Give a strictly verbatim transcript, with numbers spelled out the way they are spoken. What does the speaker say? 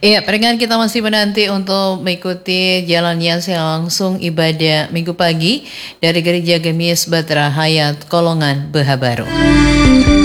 Iya, pendengar kita masih menanti untuk mengikuti jalannya langsung ibadah Minggu pagi dari Gereja Gemis Batra Hayat Kolongan Beha Baru.